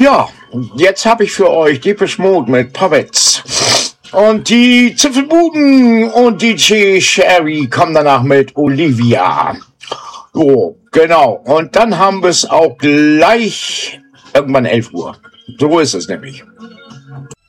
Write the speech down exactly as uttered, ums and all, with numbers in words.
Ja, jetzt habe ich für euch Depeche Mode mit Puppets. Und die Zipfelbuben und D J Sherry kommen danach mit Olivia. So, genau. Und dann haben wir es auch gleich irgendwann elf Uhr. So ist es nämlich.